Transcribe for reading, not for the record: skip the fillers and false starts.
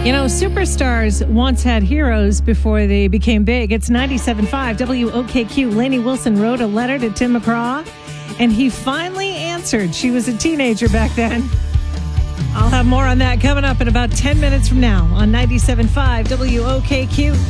You know, superstars once had heroes before they became big. It's 97.5 WOKQ. Lainey Wilson wrote a letter to Tim McGraw, and he finally answered. She was a teenager back then. I'll have more on that coming up in about 10 minutes from now on 97.5 WOKQ.